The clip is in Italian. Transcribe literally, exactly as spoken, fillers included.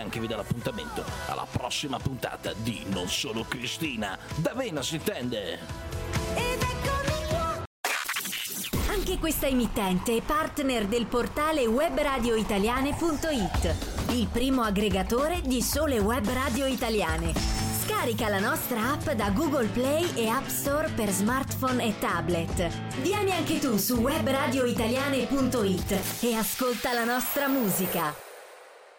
anche vi dà l'appuntamento alla prossima puntata di Non Solo Cristina. Da Vena si intende. Ed eccomi qua. Anche questa emittente è partner del portale webradioitaliane punto it, il primo aggregatore di sole web radio italiane. Scarica la nostra app da Google Play e App Store per smartphone e tablet. Vieni anche tu su webradioitaliane punto it e ascolta la nostra musica.